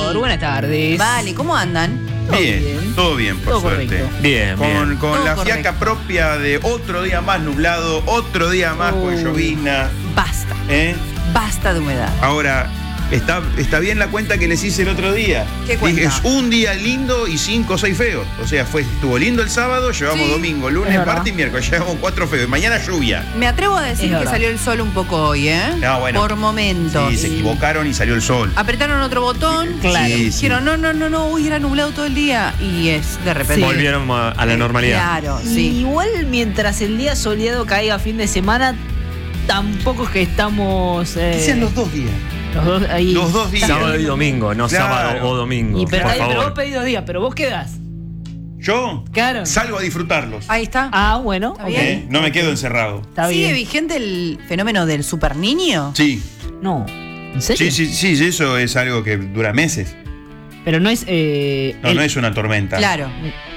señor. Buenas tardes. Vale, ¿cómo andan? Bien, todo bien, por Todo suerte. correcto. Bien, bien. Con la Todo fiaca correcto. propia de otro día más nublado, otro día más con llovizna. Basta, basta de humedad. Ahora, está bien la cuenta que les hice el otro día. ¿Qué cuenta? Dije, es un día lindo y 5 o 6 feos. O sea, estuvo lindo el sábado, llevamos Sí, domingo, es lunes, verdad. martes y miércoles, llevamos 4 feos. Y mañana lluvia. Me atrevo a decir Es que verdad. salió el sol un poco hoy, ¿eh? No, bueno. Por momentos. Sí, se equivocaron y salió el sol. Apretaron otro botón Claro. y Sí, dijeron, no, uy, era nublado todo el día. Y es de repente. Volvieron a la normalidad. Claro, Y sí. igual mientras el día soleado caiga fin de semana, tampoco es que estamos. ¿Qué sean los 2 días? Los dos ahí. Los 2 días. Sábado y domingo, no Claro. sábado o domingo. Y pero, por pero favor. vos pedís 2 días, pero vos quedás. Yo Claro. salgo a disfrutarlos. Ahí está. Ah, bueno. Está ok. bien. No me quedo encerrado. Está ¿Sigue bien. vigente el fenómeno del super niño? Sí, No. ¿En serio? sí, eso es algo que dura meses. Pero no es. No es una tormenta. Claro.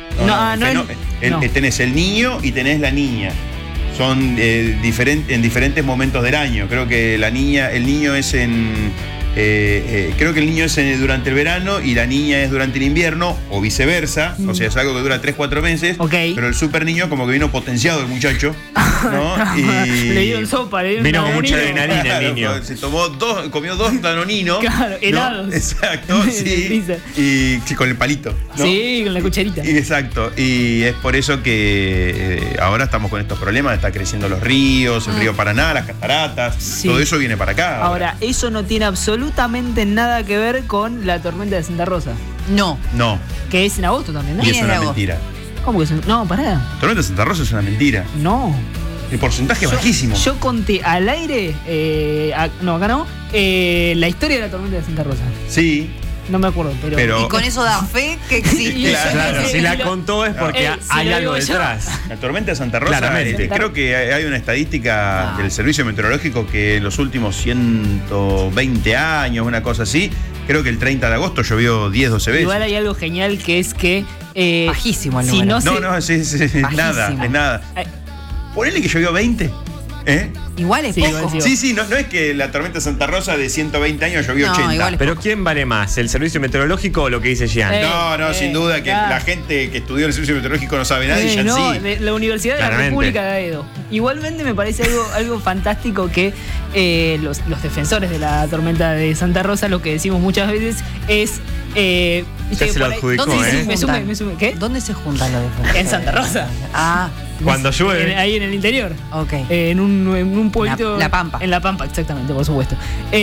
Tenés el niño y tenés la niña. Son en diferentes momentos del año. Creo que el niño es durante el verano y la niña es durante el invierno, o viceversa. O sea, es algo que dura 3-4 meses. Ok. Pero el super niño como que vino potenciado el muchacho, ¿no? Le dieron sopa, le dieron Vino con danonino. mucha adrenalina. el niño. Se comió 2 danoninos. Claro, ¿no? helados. Exacto, De sí. pizza. Y sí, con el palito, ¿no? Sí, con la cucharita. Exacto, y es por eso que ahora estamos con estos problemas, está creciendo los ríos, el río Paraná, las cataratas, Sí. todo eso viene para acá. Ahora, eso no tiene absolutamente nada que ver con la tormenta de Santa Rosa, No. No, que es en agosto también, ¿no? y es Viene de una agosto. mentira. ¿Cómo que es? No, pará. La tormenta de Santa Rosa es una mentira. No. El porcentaje es bajísimo. Yo conté al aire, no, acá no, la historia de la tormenta de Santa Rosa. Sí, No me acuerdo, pero. Y con eso da fe que existe. Claro, si la lo- contó es porque si hay lo algo digo yo. detrás. la tormenta de Santa Rosa, Claramente. creo que hay una estadística del servicio meteorológico que en los últimos 120 años, una cosa así, creo que el 30 de agosto llovió 10-12 veces. Igual hay algo genial que es que. Bajísimo el si número. no se- No, es nada, Bajísimo. es nada. Eh, Ponele que llovió 20, ¿eh? Igual es Sí, poco. igual sí. Sí, no es que la tormenta de Santa Rosa de 120 años llovió No, 80. igual es Pero ¿quién vale más? ¿El servicio meteorológico o lo que dice Gian? No, sin duda que claro. la gente que estudió el servicio meteorológico no sabe nada y ya no, sí. de la Universidad de la Claramente. República de Aedo. Igualmente me parece algo fantástico que los defensores de la tormenta de Santa Rosa, lo que decimos muchas veces es. Ya se lo adjudicó, ¿Dónde se Me juntan? sume. ¿Qué? ¿Dónde se juntan los defensores? En Santa Rosa. Ah, Cuando llueve. Ahí en el interior. ok. En un pueblito. La Pampa. En La Pampa, exactamente, por supuesto.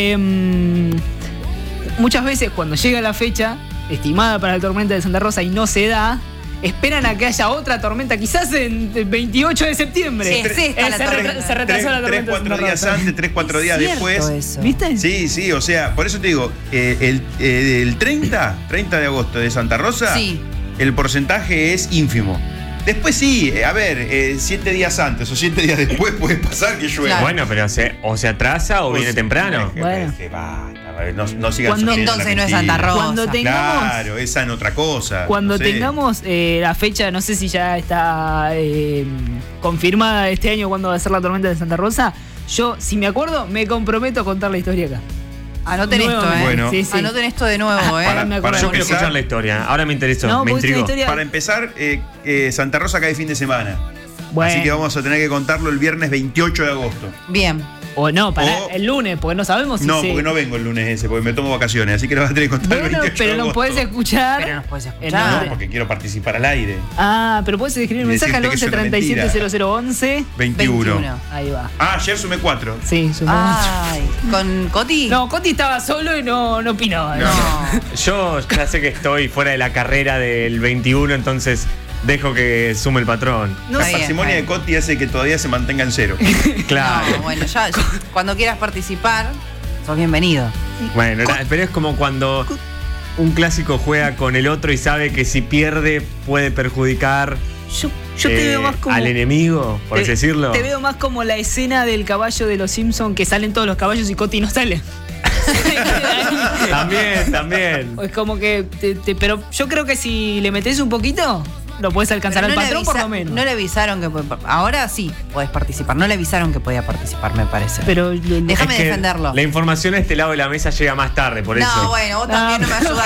Muchas veces cuando llega la fecha estimada para la tormenta de Santa Rosa y no se da, esperan a que haya otra tormenta, quizás en el 28 de septiembre. Sí, es esta la tormenta. Se retrasó la tormenta de 3-4 Santa días Rosa. antes, 3-4 días Cierto después. eso. ¿Viste? Sí, o sea, por eso te digo, el 30 de agosto de Santa Rosa, Sí. el porcentaje es ínfimo. Después sí, 7 días antes o 7 días después puede pasar que llueva. Claro. Bueno, pero o se atrasa o viene temprano. Bueno. No sigas Cuando- sosteniendo Entonces la no es mentira. Santa Rosa. Cuando tengamos. Claro, esa en otra cosa. Cuando no sé. tengamos la fecha, no sé si ya está confirmada este año cuándo va a ser la tormenta de Santa Rosa, yo, si me acuerdo, me comprometo a contar la historia acá. Anoten esto, Nuevamente. Bueno. Sí, sí. Anoten esto de nuevo, Para- me acuerdo. para Yo quiero empezar- escuchar la historia. Ahora me interesó, No, me porque es una intrigó. historia- Para empezar, Santa Rosa cae fin de semana. Bueno. Así que vamos a tener que contarlo el viernes 28 de agosto. Bien. O no, para O- el lunes, porque no sabemos si No, se- porque no vengo el lunes ese, porque me tomo vacaciones, así que lo vas a tener que contar el Bueno, 28 pero de nos agosto. podés escuchar. Pero nos puedes escuchar. No, No, porque quiero participar al aire. Ah, pero puedes escribir un Y mensaje al decirte 11 que es una 37 mentira. 0011. 21. Ahí va. Ayer sumé 4. Sí, sumamos. Ay, ¿con Coti? No, Coti estaba solo y no opinó. No. Yo ya sé que estoy fuera de la carrera del 21, entonces dejo que sume el patrón. No La Está bien, parsimonia está de Coti hace que todavía se mantenga en cero. Claro. No, bueno, ya, cuando quieras participar, sos bienvenido. Bueno, pero es como cuando un clásico juega con el otro y sabe que si pierde puede perjudicar Yo te veo más como. al enemigo, por así decirlo. Te veo más como la escena del caballo de los Simpsons que salen todos los caballos y Coti no sale. También. Es como que. Pero yo creo que si le metes un poquito, lo puedes alcanzar Pero al no le patrón por avisa- lo menos. No le avisaron que. Ahora sí podés participar. No le avisaron que podía participar, me parece. Pero Déjame Es que defenderlo. La información a este lado de la mesa llega más tarde, por eso. No, bueno, vos también no me ayudás.